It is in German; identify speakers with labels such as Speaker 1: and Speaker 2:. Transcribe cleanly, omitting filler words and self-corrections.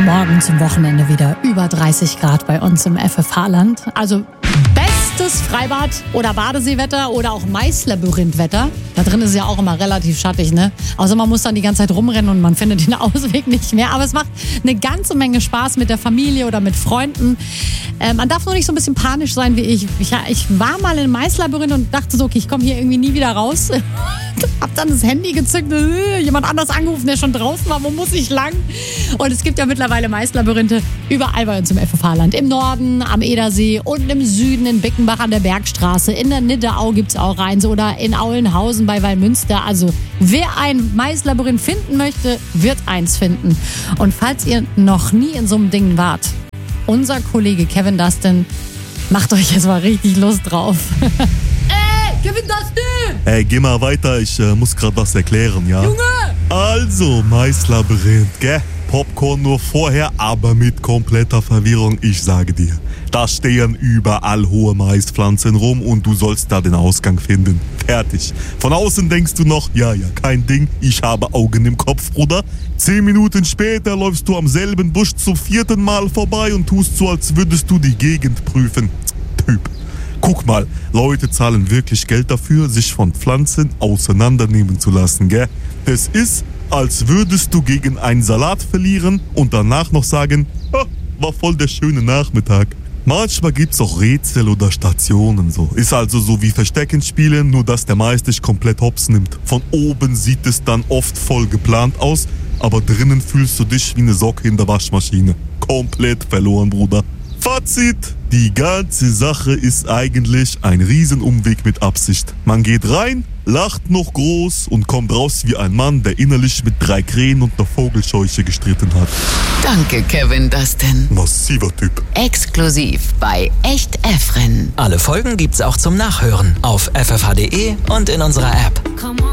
Speaker 1: Morgen zum Wochenende wieder über 30 Grad bei uns im FFH-Land. Also bestes Freibad- oder Badeseewetter oder auch Maislabyrinth-Wetter. Da drin ist es ja auch immer relativ schattig, ne? Außer man muss dann die ganze Zeit rumrennen und man findet den Ausweg nicht mehr. Aber es macht eine ganze Menge Spaß mit der Familie oder mit Freunden. Man darf nur nicht so ein bisschen panisch sein wie ich. Ich war mal im Maislabyrinth und dachte so, okay, ich komme hier irgendwie nie wieder raus. Hab dann das Handy gezückt, jemand anders angerufen, der schon draußen war, wo muss ich lang? Und es gibt ja mittlerweile Maislabyrinthe überall bei uns im FFH-Land. Im Norden, am Edersee, unten im Süden, in Bickenbach an der Bergstraße, in der Nidderau gibt's auch eins oder in Aulenhausen bei Wallmünster. Also wer ein Maislabyrinth finden möchte, wird eins finden. Und falls ihr noch nie in so einem Ding wart, unser Kollege Kevin Dustin macht euch jetzt mal richtig Lust drauf. Kevin Dustin!
Speaker 2: Ey, geh mal weiter, ich muss gerade was erklären, ja?
Speaker 1: Junge!
Speaker 2: Also, Maislabyrinth, gell? Popcorn nur vorher, aber mit kompletter Verwirrung, ich sage dir. Da stehen überall hohe Maispflanzen rum und du sollst da den Ausgang finden. Fertig. Von außen denkst du noch, ja, kein Ding, ich habe Augen im Kopf, Bruder. 10 Minuten später läufst du am selben Busch zum 4. Mal vorbei und tust so, als würdest du die Gegend prüfen. Typ. Guck mal, Leute zahlen wirklich Geld dafür, sich von Pflanzen auseinandernehmen zu lassen, gell? Das ist, als würdest du gegen einen Salat verlieren und danach noch sagen, war voll der schöne Nachmittag. Manchmal gibt's auch Rätsel oder Stationen so. Ist also so wie Verstecken spielen, nur dass der Mais dich komplett hops nimmt. Von oben sieht es dann oft voll geplant aus, aber drinnen fühlst du dich wie eine Socke in der Waschmaschine. Komplett verloren, Bruder. Fazit, die ganze Sache ist eigentlich ein Riesenumweg mit Absicht. Man geht rein, lacht noch groß und kommt raus wie ein Mann, der innerlich mit 3 Krähen und einer Vogelscheuche gestritten hat.
Speaker 3: Danke, Kevin Dustin.
Speaker 2: Massiver Typ.
Speaker 3: Exklusiv bei Echt Efren.
Speaker 4: Alle Folgen gibt's auch zum Nachhören auf ffh.de und in unserer App.